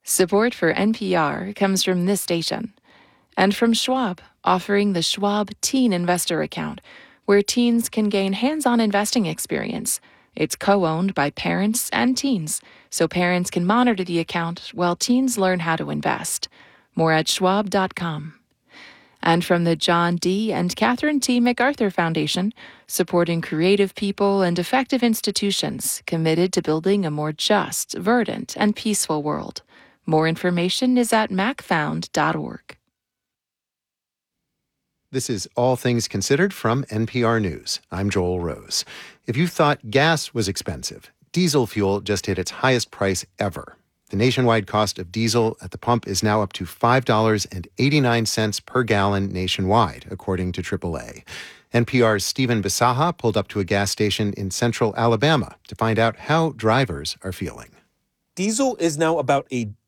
Support for NPR comes from this station and from Schwab, offering the Schwab Teen Investor Account, where teens can gain hands-on investing experience. It's co-owned by parents and teens, so parents can monitor the account while teens learn how to invest. More at schwab.com. And from the John D. and Catherine T. MacArthur Foundation, supporting creative people and effective institutions committed to building a more just, verdant, and peaceful world. More information is at macfound.org. This is All Things Considered from NPR News. I'm Joel Rose. If you thought gas was expensive, diesel fuel just hit its highest price ever. The nationwide cost of diesel at the pump is now up to $5.89 per gallon nationwide, according to AAA. NPR's Stephen Bisaha pulled up to a gas station in central Alabama to find out how drivers are feeling. Diesel is now about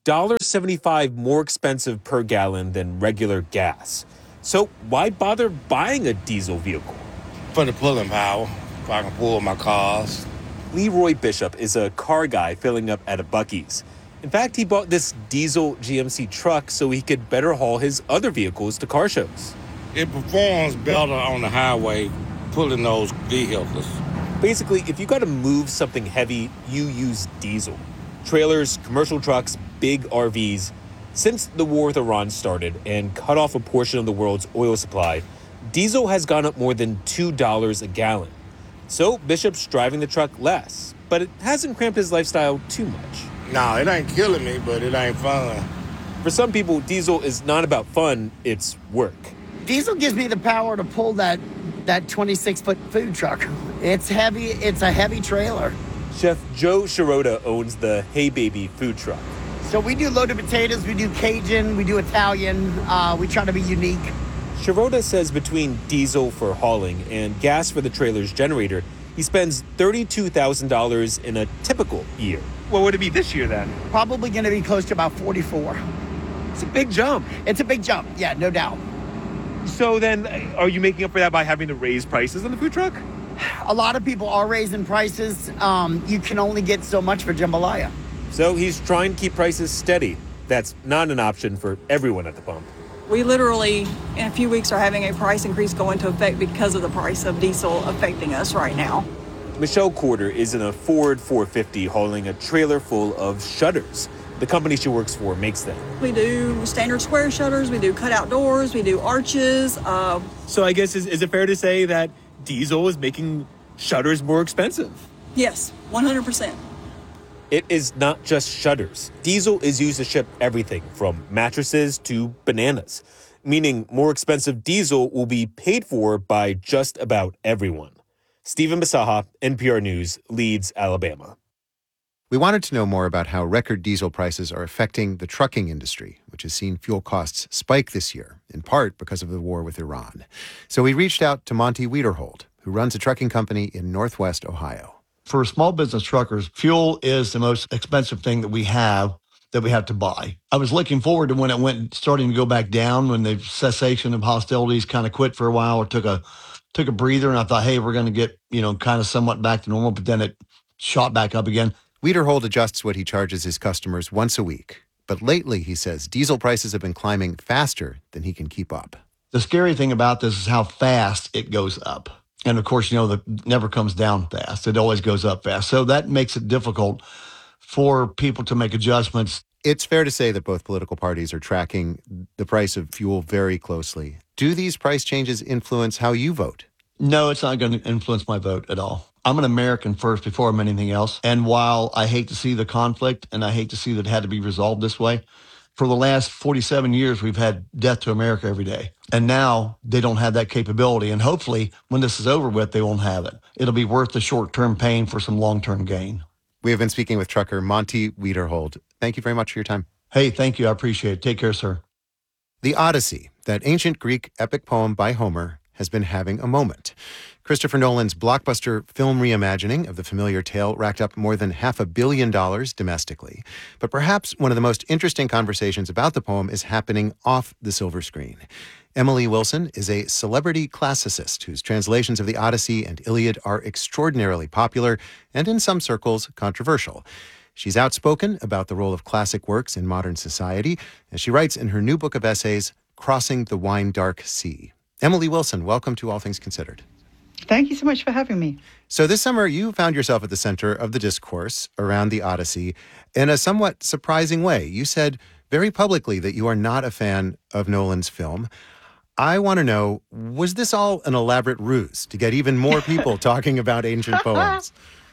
$1.75 more expensive per gallon than regular gas. So why bother buying a diesel vehicle? For the pulling power, if I can pull my cars. Leroy Bishop is a car guy filling up at a Buc-ee's. In fact, he bought this diesel GMC truck so he could better haul his other vehicles to car shows. It performs better on the highway pulling those vehicles. Basically, if you got to move something heavy, you use diesel. Trailers, commercial trucks, big RVs. Since the war with Iran started and cut off a portion of the world's oil supply, diesel has gone up more than $2 a gallon. So Bishop's driving the truck less, but it hasn't cramped his lifestyle too much. No, it ain't killing me, but it ain't fun. For some people, diesel is not about fun, it's work. Diesel gives me the power to pull that 26-foot food truck. It's heavy, it's a heavy trailer. Chef Joe Shirota owns the Hey Baby food truck. So we do loaded potatoes, we do Cajun, we do Italian, we try to be unique. Shirota says between diesel for hauling and gas for the trailer's generator, he spends $32,000 in a typical year. What would it be this year then? Probably going to be close to about 44. It's a big jump. It's a big jump, yeah, no doubt. So then, are you making up for that by having to raise prices on the food truck? A lot of people are raising prices. You can only get so much for jambalaya. So he's trying to keep prices steady. That's not an option for everyone at the pump. We literally, in a few weeks, are having a price increase go into effect because of the price of diesel affecting us right now. Michelle Corder is in a Ford 450 hauling a trailer full of shutters. The company she works for makes them. We do standard square shutters, we do cutout doors, we do arches. So I guess, is it fair to say that diesel is making shutters more expensive? Yes, 100%. It is not just shutters. Diesel is used to ship everything from mattresses to bananas, meaning more expensive diesel will be paid for by just about everyone. Stephen Bisaha, NPR News, Leeds, Alabama. We wanted to know more about how record diesel prices are affecting the trucking industry, which has seen fuel costs spike this year, in part because of the war with Iran. So we reached out to Monty Wiederhold, who runs a trucking company in Northwest Ohio. For small business truckers, fuel is the most expensive thing that we have to buy. I was looking forward to when it went starting to go back down, when the cessation of hostilities kind of quit for a while or took a breather, and I thought, hey, we're going to get, kind of somewhat back to normal, but then it shot back up again. Wiederhold adjusts what he charges his customers once a week. But lately, he says, diesel prices have been climbing faster than he can keep up. The scary thing about this is how fast it goes up. And of course, that never comes down fast. It always goes up fast. So that makes it difficult for people to make adjustments. It's fair to say that both political parties are tracking the price of fuel very closely. Do these price changes influence how you vote? No, it's not going to influence my vote at all. I'm an American first before I'm anything else. And while I hate to see the conflict and I hate to see that it had to be resolved this way, for the last 47 years, we've had death to America every day. And now they don't have that capability. And hopefully, when this is over with, they won't have it. It'll be worth the short-term pain for some long-term gain. We have been speaking with trucker Monty Wiederhold. Thank you very much for your time. Hey, thank you. I appreciate it. Take care, sir. The Odyssey, that ancient Greek epic poem by Homer, has been having a moment. Christopher Nolan's blockbuster film reimagining of the familiar tale racked up more than $500 million domestically. But perhaps one of the most interesting conversations about the poem is happening off the silver screen. Emily Wilson is a celebrity classicist whose translations of the Odyssey and Iliad are extraordinarily popular and in some circles controversial. She's outspoken about the role of classic works in modern society, as she writes in her new book of essays, Crossing the Wine Dark Sea. Emily Wilson, welcome to All Things Considered. Thank you so much for having me. So this summer, you found yourself at the center of the discourse around the Odyssey in a somewhat surprising way. You said very publicly that you are not a fan of Nolan's film. I want to know, was this all an elaborate ruse to get even more people talking about ancient poems?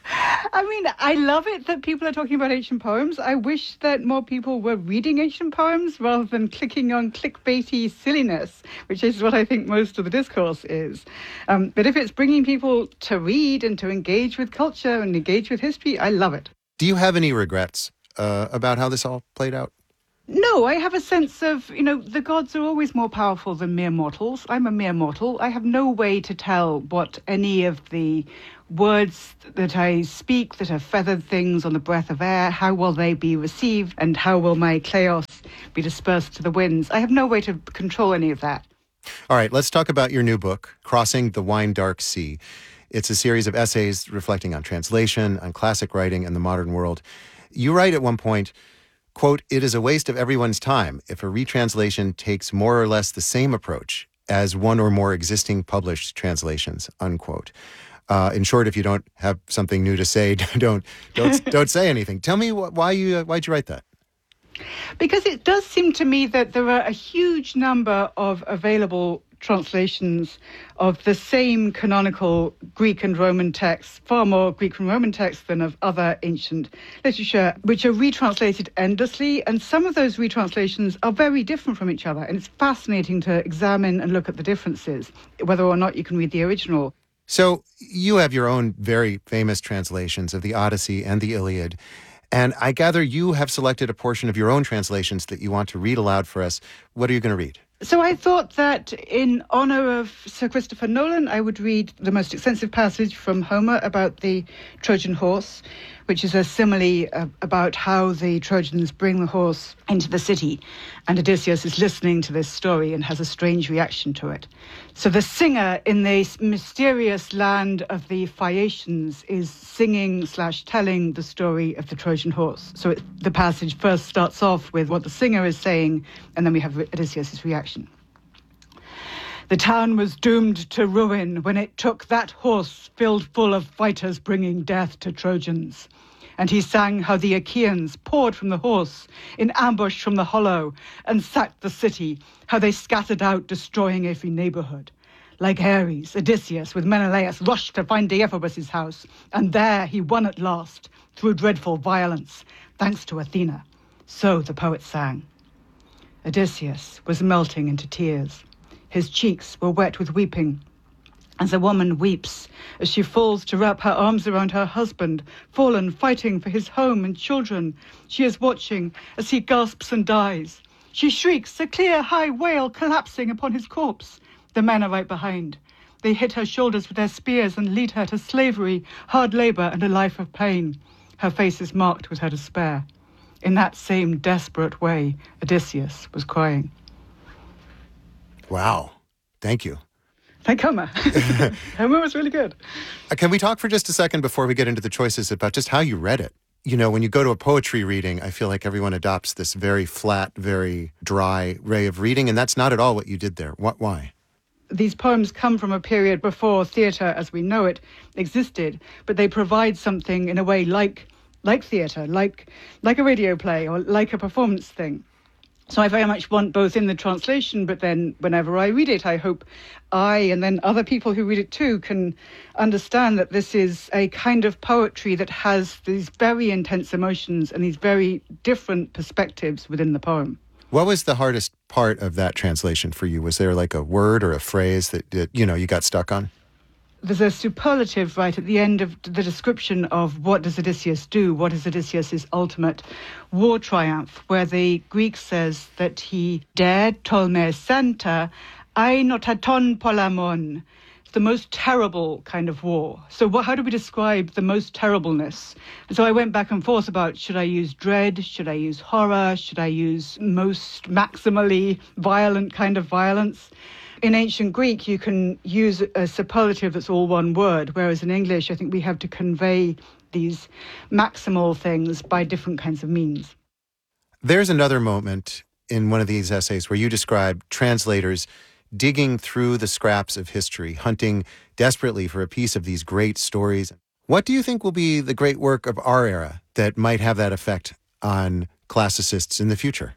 I mean, I love it that people are talking about ancient poems. I wish that more people were reading ancient poems rather than clicking on clickbaity silliness, which is what I think most of the discourse is. But if it's bringing people to read and to engage with culture and engage with history, I love it. Do you have any regrets about how this all played out? No, I have a sense of, the gods are always more powerful than mere mortals. I'm a mere mortal. I have no way to tell what any of the words that I speak that are feathered things on the breath of air, how will they be received and how will my kleos be dispersed to the winds? I have no way to control any of that. All right, let's talk about your new book, Crossing the Wine Dark Sea. It's a series of essays reflecting on translation, on classic writing, and the modern world. You write at one point, quote, "It is a waste of everyone's time if a retranslation takes more or less the same approach as one or more existing published translations," unquote. In short, if you don't have something new to say, don't say anything. Tell me why'd you write that? Because it does seem to me that there are a huge number of available translations of the same canonical Greek and Roman texts, far more Greek and Roman texts than of other ancient literature, which are retranslated endlessly. And some of those retranslations are very different from each other. And it's fascinating to examine and look at the differences, whether or not you can read the original. So you have your own very famous translations of the Odyssey and the Iliad. And I gather you have selected a portion of your own translations that you want to read aloud for us. What are you going to read? So I thought that in honor of Sir Christopher Nolan, I would read the most extensive passage from Homer about the Trojan horse, which is a simile about how the Trojans bring the horse into the city. And Odysseus is listening to this story and has a strange reaction to it. So the singer in the mysterious land of the Phaeacians is singing/telling the story of the Trojan horse. So the passage first starts off with what the singer is saying, and then we have Odysseus' reaction. "The town was doomed to ruin when it took that horse filled full of fighters bringing death to Trojans. And he sang how the Achaeans poured from the horse in ambush from the hollow and sacked the city, how they scattered out, destroying every neighborhood. Like Ares, Odysseus with Menelaus rushed to find Deiphobus' house, and there he won at last, through dreadful violence, thanks to Athena." So the poet sang. Odysseus was melting into tears. His cheeks were wet with weeping. As a woman weeps as she falls to wrap her arms around her husband, fallen fighting for his home and children, she is watching as he gasps and dies. She shrieks, a clear, high wail collapsing upon his corpse. The men are right behind. They hit her shoulders with their spears and lead her to slavery, hard labor, and a life of pain. Her face is marked with her despair. In that same desperate way, Odysseus was crying. Wow. Thank you. Thank Homer. Homer was really good. Can we talk for just a second before we get into the choices about just how you read it? You know, when you go to a poetry reading, I feel like everyone adopts this very flat, very dry way of reading, and that's not at all what you did there. Why? These poems come from a period before theatre as we know it existed, but they provide something in a way like theatre, like a radio play or like a performance thing. So I very much want both in the translation, but then whenever I read it, I hope I and then other people who read it too can understand that this is a kind of poetry that has these very intense emotions and these very different perspectives within the poem. What was the hardest part of that translation for you? Was there like a word or a phrase that you got stuck on? There's a superlative right at the end of the description of what does Odysseus do, what is Odysseus' ultimate war triumph, where the Greek says that he dared tolme santa ainotaton polamon. It's the most terrible kind of war. So how do we describe the most terribleness? And so I went back and forth about, should I use dread, should I use horror, should I use most maximally violent kind of violence? In ancient Greek, you can use a superlative that's all one word, whereas in English, I think we have to convey these maximal things by different kinds of means. There's another moment in one of these essays where you describe translators digging through the scraps of history, hunting desperately for a piece of these great stories. What do you think will be the great work of our era that might have that effect on classicists in the future?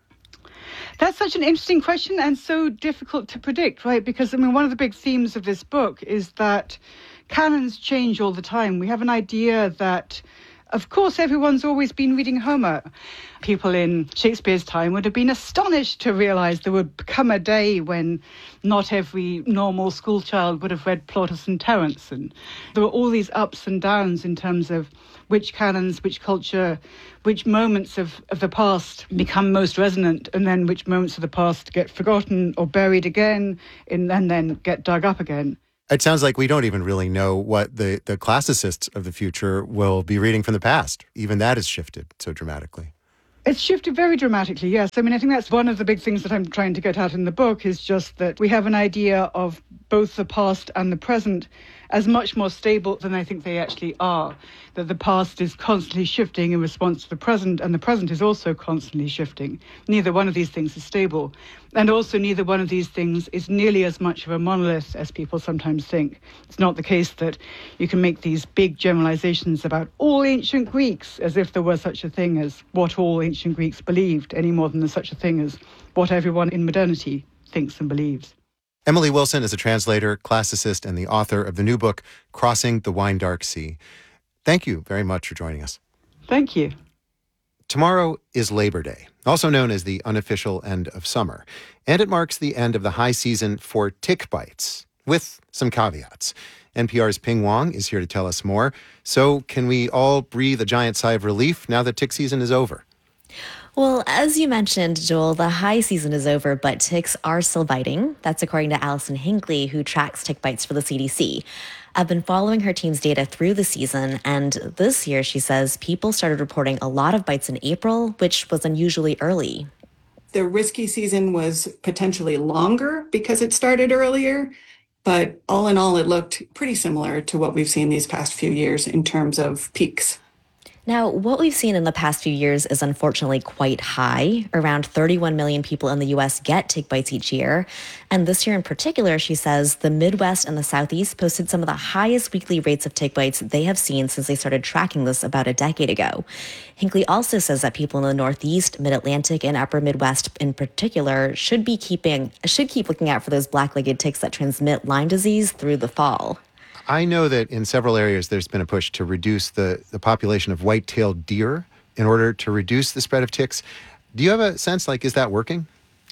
That's such an interesting question and so difficult to predict, right? Because, one of the big themes of this book is that canons change all the time. We have an idea that, of course, everyone's always been reading Homer. People in Shakespeare's time would have been astonished to realize there would come a day when not every normal schoolchild would have read Plautus and Terence. And there were all these ups and downs in terms of which canons, which culture, which moments of the past become most resonant, and then which moments of the past get forgotten or buried again and then get dug up again. It sounds like we don't even really know what the classicists of the future will be reading from the past. Even that has shifted so dramatically. It's shifted very dramatically, yes. I think that's one of the big things that I'm trying to get at in the book, is just that we have an idea of both the past and the present as much more stable than I think they actually are. That the past is constantly shifting in response to the present, and the present is also constantly shifting. Neither one of these things is stable. And also neither one of these things is nearly as much of a monolith as people sometimes think. It's not the case that you can make these big generalizations about all ancient Greeks as if there were such a thing as what all ancient Greeks believed, any more than there's such a thing as what everyone in modernity thinks and believes. Emily Wilson is a translator, classicist, and the author of the new book, Crossing the Wine Dark Sea. Thank you very much for joining us. Thank you. Tomorrow is Labor Day, also known as the unofficial end of summer, and it marks the end of the high season for tick bites, with some caveats. NPR's Ping Wong is here to tell us more. So can we all breathe a giant sigh of relief now that tick season is over? Well, as you mentioned, Joel, the high season is over, but ticks are still biting. That's according to Allison Hinckley, who tracks tick bites for the CDC. I've been following her team's data through the season, and this year, she says, people started reporting a lot of bites in April, which was unusually early. The risky season was potentially longer because it started earlier, but all in all, it looked pretty similar to what we've seen these past few years in terms of peaks. Now, what we've seen in the past few years is unfortunately quite high. Around 31 million people in the U.S. get tick bites each year. And this year in particular, she says, the Midwest and the Southeast posted some of the highest weekly rates of tick bites they have seen since they started tracking this about a decade ago. Hinckley also says that people in the Northeast, Mid-Atlantic, and Upper Midwest in particular should keep looking out for those black-legged ticks that transmit Lyme disease through the fall. I know that in several areas there's been a push to reduce the population of white-tailed deer in order to reduce the spread of ticks. Do you have a sense, is that working?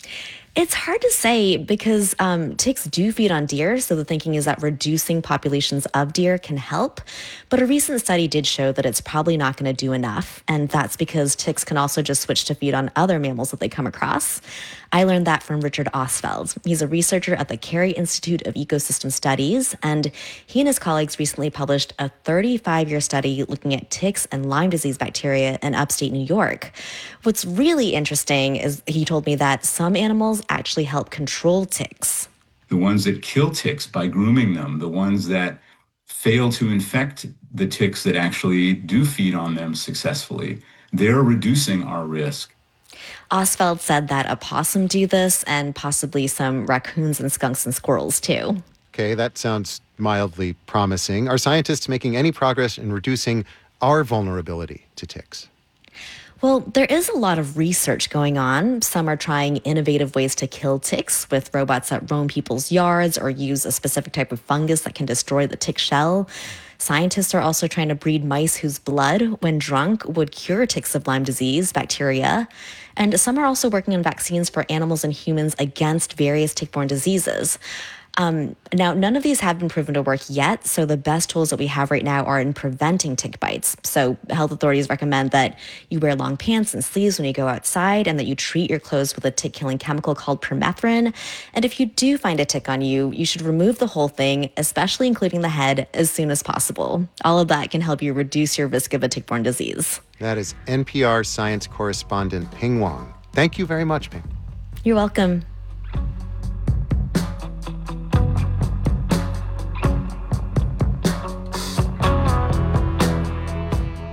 It's hard to say because ticks do feed on deer, so the thinking is that reducing populations of deer can help. But a recent study did show that it's probably not going to do enough, and that's because ticks can also just switch to feed on other mammals that they come across. I learned that from Richard Ostfeld. He's a researcher at the Carey Institute of Ecosystem Studies, and he and his colleagues recently published a 35-year study looking at ticks and Lyme disease bacteria in upstate New York. What's really interesting is he told me that some animals actually help control ticks. The ones that kill ticks by grooming them, the ones that fail to infect the ticks that actually do feed on them successfully, they're reducing our risk. Ostfeld said that opossum do this, and possibly some raccoons and skunks and squirrels too. Okay, that sounds mildly promising. Are scientists making any progress in reducing our vulnerability to ticks? Well, there is a lot of research going on. Some are trying innovative ways to kill ticks with robots that roam people's yards or use a specific type of fungus that can destroy the tick shell. Scientists are also trying to breed mice whose blood, when drunk, would cure ticks of Lyme disease bacteria. And some are also working on vaccines for animals and humans against various tick-borne diseases. Now, none of these have been proven to work yet, so the best tools that we have right now are in preventing tick bites. So health authorities recommend that you wear long pants and sleeves when you go outside and that you treat your clothes with a tick-killing chemical called permethrin. And if you do find a tick on you, you should remove the whole thing, especially including the head, as soon as possible. All of that can help you reduce your risk of a tick-borne disease. That is NPR science correspondent Ping Wong. Thank you very much, Ping. You're welcome.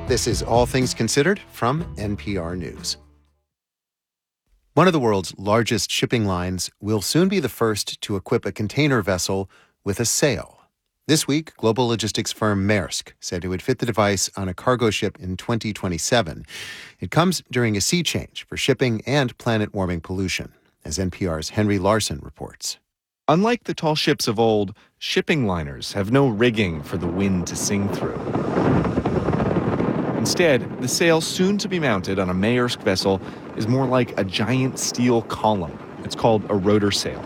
This is All Things Considered from NPR News. One of the world's largest shipping lines will soon be the first to equip a container vessel with a sail. This week, global logistics firm Maersk said it would fit the device on a cargo ship in 2027. It comes during a sea change for shipping and planet-warming pollution, as NPR's Henry Larson reports. Unlike the tall ships of old, shipping liners have no rigging for the wind to sing through. Instead, the sail soon to be mounted on a Maersk vessel is more like a giant steel column. It's called a rotor sail.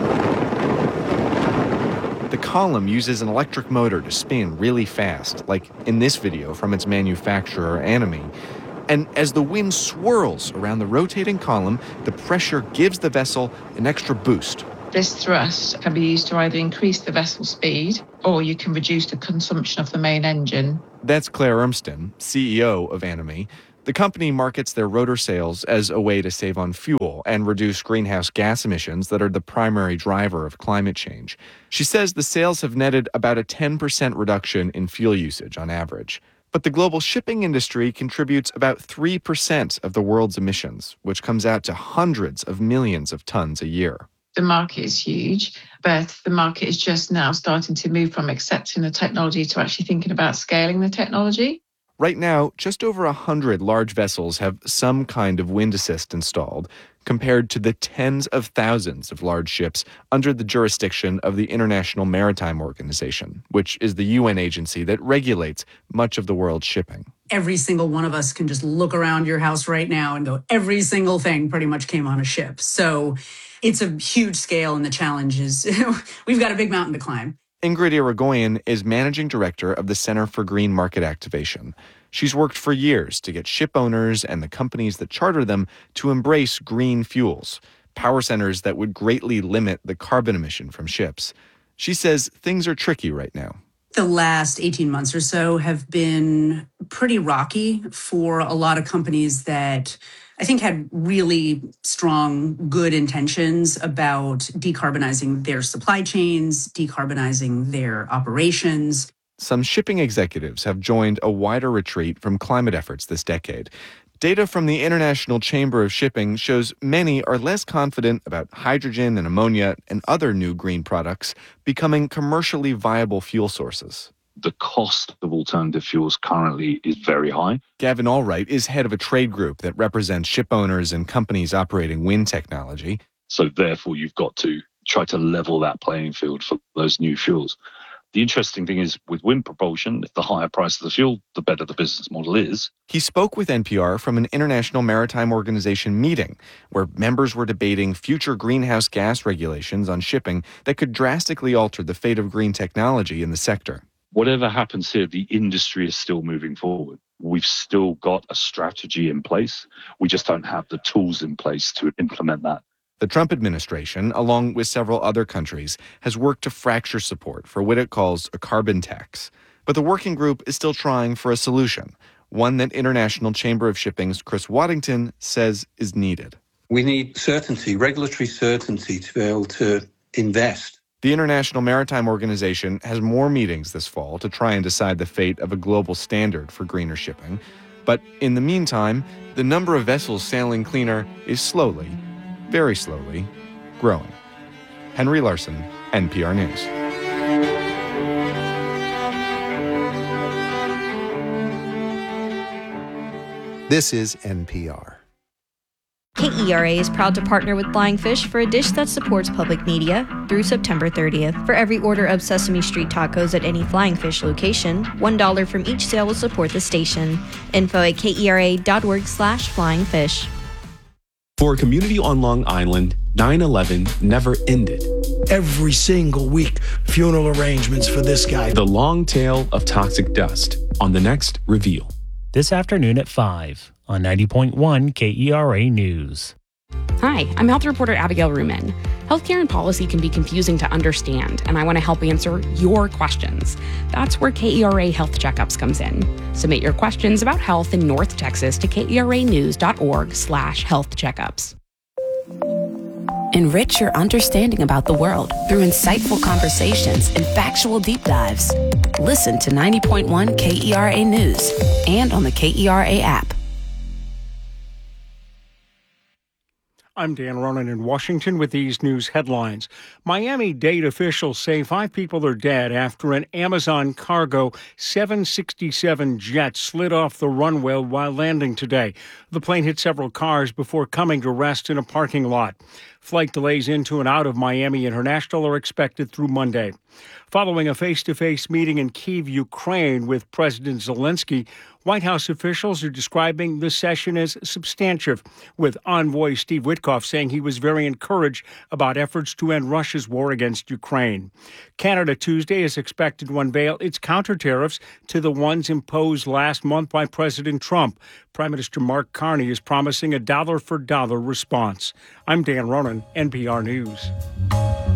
The column uses an electric motor to spin really fast, like in this video from its manufacturer, Anami. And as the wind swirls around the rotating column, the pressure gives the vessel an extra boost. This thrust can be used to either increase the vessel speed or you can reduce the consumption of the main engine. That's Claire Urmston, CEO of Anami. The company markets their rotor sails as a way to save on fuel and reduce greenhouse gas emissions that are the primary driver of climate change. She says the sails have netted about a 10% reduction in fuel usage on average. But the global shipping industry contributes about 3% of the world's emissions, which comes out to hundreds of millions of tons a year. The market is huge, but the market is just now starting to move from accepting the technology to actually thinking about scaling the technology. Right now, just over 100 large vessels have some kind of wind assist installed, compared to the tens of thousands of large ships under the jurisdiction of the International Maritime Organization, which is the UN agency that regulates much of the world's shipping. Every single one of us can just look around your house right now and go, every single thing pretty much came on a ship. So it's a huge scale, and the challenge is we've got a big mountain to climb. Ingrid Irigoyen is managing director of the Center for Green Market Activation. She's worked for years to get ship owners and the companies that charter them to embrace green fuels, power centers that would greatly limit the carbon emission from ships. She says things are tricky right now. The last 18 months or so have been pretty rocky for a lot of companies that I think had really strong, good intentions about decarbonizing their supply chains, decarbonizing their operations. Some shipping executives have joined a wider retreat from climate efforts this decade. Data from the International Chamber of Shipping shows many are less confident about hydrogen and ammonia and other new green products becoming commercially viable fuel sources. The cost of alternative fuels currently is very high. Gavin Allwright is head of a trade group that represents ship owners and companies operating wind technology. So therefore, you've got to try to level that playing field for those new fuels. The interesting thing is with wind propulsion, the higher price of the fuel, the better the business model is. He spoke with NPR from an International Maritime Organization meeting where members were debating future greenhouse gas regulations on shipping that could drastically alter the fate of green technology in the sector. Whatever happens here, the industry is still moving forward. We've still got a strategy in place. We just don't have the tools in place to implement that. The Trump administration, along with several other countries, has worked to fracture support for what it calls a carbon tax. But the working group is still trying for a solution, one that International Chamber of Shipping's Chris Waddington says is needed. We need certainty, regulatory certainty to be able to invest. The International Maritime Organization has more meetings this fall to try and decide the fate of a global standard for greener shipping. But in the meantime, the number of vessels sailing cleaner is slowly, very slowly, growing. Henry Larson, NPR News. This is NPR. KERA is proud to partner with Flying Fish for a dish that supports public media through September 30th. For every order of Sesame Street tacos at any Flying Fish location, $1 from each sale will support the station. Info at kera.org/flyingfish. For a community on Long Island, 9/11 never ended. Every single week, funeral arrangements for this guy. The long tail of toxic dust on the next Reveal. This afternoon at 5 on 90.1 KERA News. Hi, I'm health reporter Abigail Ruman. Healthcare and policy can be confusing to understand, and I want to help answer your questions. That's where KERA Health Checkups comes in. Submit your questions about health in North Texas to keranews.org/healthcheckups. Enrich your understanding about the world through insightful conversations and factual deep dives. Listen to 90.1 KERA News and on the KERA app. I'm Dan Ronan in Washington with these news headlines. Miami-Dade officials say 5 people are dead after an Amazon cargo 767 jet slid off the runway while landing today. The plane hit several cars before coming to rest in a parking lot. Flight delays into and out of Miami International are expected through Monday. Following a face-to-face meeting in Kyiv, Ukraine with President Zelensky, White House officials are describing the session as substantive, with envoy Steve Witkoff saying he was very encouraged about efforts to end Russia's war against Ukraine. Canada Tuesday is expected to unveil its counter tariffs to the ones imposed last month by President Trump. Prime Minister Mark Carney is promising a dollar-for-dollar response. I'm Dan Ronan, NPR News.